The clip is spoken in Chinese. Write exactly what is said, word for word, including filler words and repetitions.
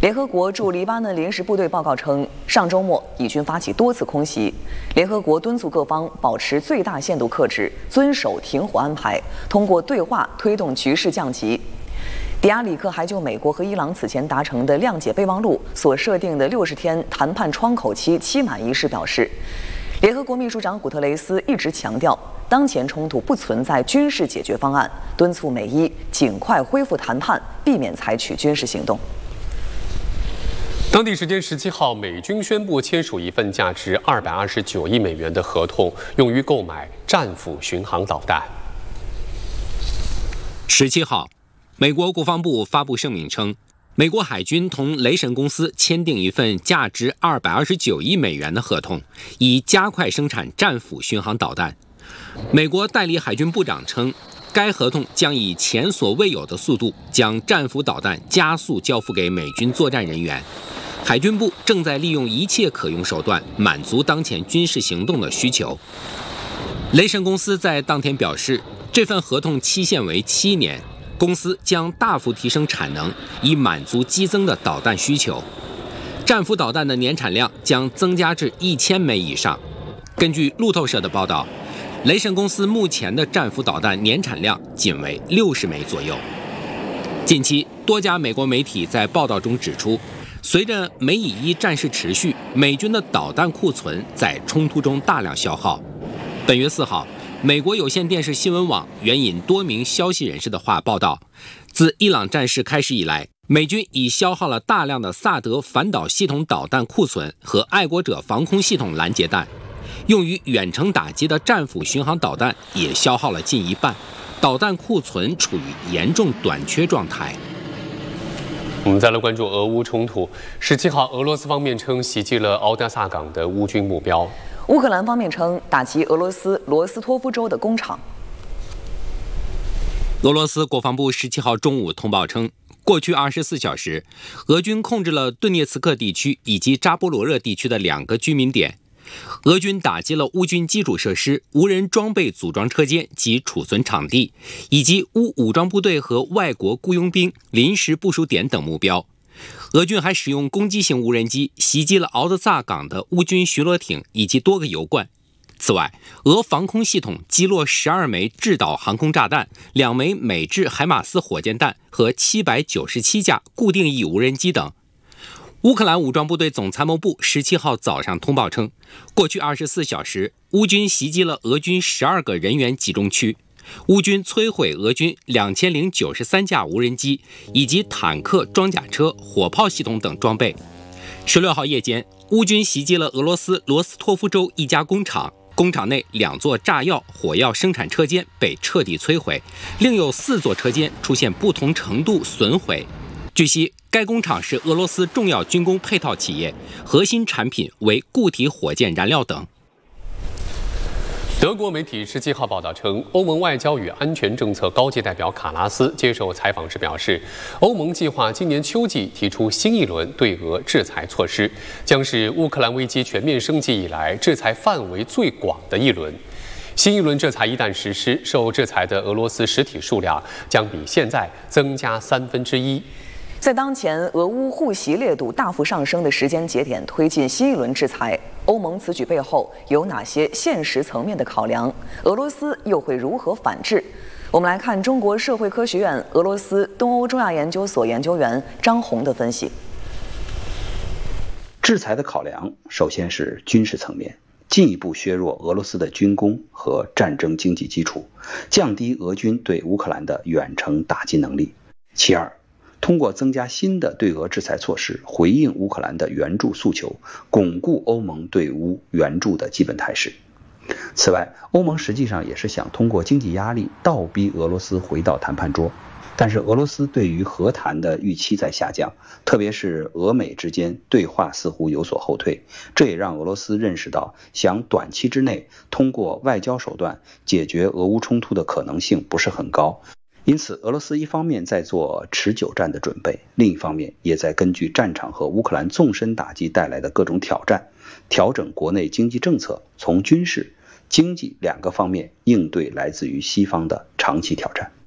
联合国驻黎巴嫩临时部队报告称，上周末以军发起多次空袭。联合国敦促各方保持最大限度克制，遵守停火安排，通过对话推动局势降级。迪亚里克还就美国和伊朗此前达成的谅解备忘录所设定的六十天谈判窗口期期满一事表示，联合国秘书长古特雷斯一直强调，当前冲突不存在军事解决方案，敦促美伊尽快恢复谈判，避免采取军事行动。 当地时间十七号，美军宣布签署一份价值二百二十九亿美元的合同，用于购买战斧巡航导弹。 十七号，美国国防部发布声明称，美国海军同雷神公司签订一份价值二百二十九亿美元的合同，以加快生产战斧巡航导弹。美国代理海军部长称，该合同将以前所未有的速度将战斧导弹加速交付给美军作战人员。海军部正在利用一切可用手段满足当前军事行动的需求。雷神公司在当天表示，这份合同期限为七年，公司将大幅提升产能，以满足激增的导弹需求。战斧导弹的年产量将增加至一千枚以上。根据路透社的报道，雷神公司目前的战斧导弹年产量仅为六十枚左右。近期，多家美国媒体在报道中指出，随着美以伊战事持续，美军的导弹库存在冲突中大量消耗。本月四号，美国有线电视新闻网援引多名消息人士的话报道，自伊朗战事开始以来，美军已消耗了大量的萨德反导系统导弹库存和爱国者防空系统拦截弹，用于远程打击的战斧巡航导弹也消耗了近一半，导弹库存处于严重短缺状态。 我们再来关注俄乌冲突。十七号，俄罗斯方面称袭击了敖德萨港的乌军目标。 乌克兰方面称打击俄罗斯罗斯托夫州的工厂。 俄罗斯国防部十七号中午通报称，过去二十四小时，俄军控制了顿涅茨克地区以及扎波罗热地区的两个居民点。俄军打击了乌军基础设施、无人装备组装车间及储存场地，以及乌武装部队和外国雇佣兵临时部署点等目标。俄军还使用攻击型无人机袭击了敖德萨港的乌军巡逻艇以及多个油罐。此外，俄防空系统击落十二枚制导航空炸弹、两枚美制海马斯火箭弹和七百九十七架固定翼无人机等。乌克兰武装部队总参谋部十七号早上通报称，过去二十四小时，乌军袭击了俄军十二个人员集中区，乌军摧毁俄军两千零九十三架无人机以及坦克、装甲车、火炮系统等装备。十六号夜间，乌军袭击了俄罗斯罗斯托夫州一家工厂，工厂内两座炸药、火药生产车间被彻底摧毁，另有四座车间出现不同程度损毁。据悉，该工厂是俄罗斯重要军工配套企业，核心产品为固体火箭燃料等。 德国媒体十七号报道称，欧盟外交与安全政策高级代表卡拉斯接受采访时表示，欧盟计划今年秋季提出新一轮对俄制裁措施，将是乌克兰危机全面升级以来制裁范围最广的一轮。新一轮制裁一旦实施，受制裁的俄罗斯实体数量将比现在增加三分之一。 在当前俄乌互袭烈度大幅上升的时间节点推进新一轮制裁，欧盟此举背后有哪些现实层面的考量？俄罗斯又会如何反制？我们来看中国社会科学院俄罗斯东欧中亚研究所研究员张红的分析。 制裁的考量首先是军事层面，进一步削弱俄罗斯的军工和战争经济基础，降低俄军对乌克兰的远程打击能力。其二，通过增加新的对俄制裁措施，回应乌克兰的援助诉求，巩固欧盟对乌援助的基本态势。此外，欧盟实际上也是想通过经济压力倒逼俄罗斯回到谈判桌，但是俄罗斯对于和谈的预期在下降，特别是俄美之间对话似乎有所后退，这也让俄罗斯认识到，想短期之内通过外交手段解决俄乌冲突的可能性不是很高。因此，俄罗斯一方面在做持久战的准备，另一方面也在根据战场和乌克兰纵深打击带来的各种挑战，调整国内经济政策，从军事、经济两个方面应对来自于西方的长期挑战。